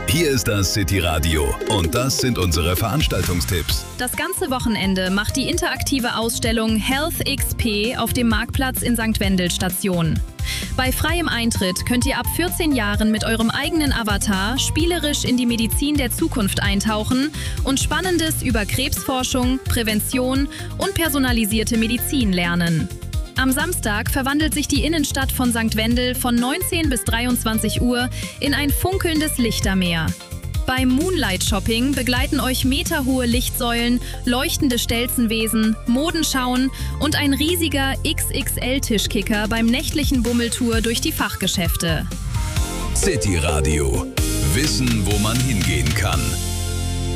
Hier ist das City Radio und das sind unsere Veranstaltungstipps. Das ganze Wochenende macht die interaktive Ausstellung Health XP auf dem Marktplatz in St. Wendel Station. Bei freiem Eintritt könnt ihr ab 14 Jahren mit eurem eigenen Avatar spielerisch in die Medizin der Zukunft eintauchen und Spannendes über Krebsforschung, Prävention und personalisierte Medizin lernen. Am Samstag verwandelt sich die Innenstadt von St. Wendel von 19 bis 23 Uhr in ein funkelndes Lichtermeer. Beim Moonlight Shopping begleiten euch meterhohe Lichtsäulen, leuchtende Stelzenwesen, Modenschauen und ein riesiger XXL-Tischkicker beim nächtlichen Bummeltour durch die Fachgeschäfte. City Radio. Wissen, wo man hingehen kann.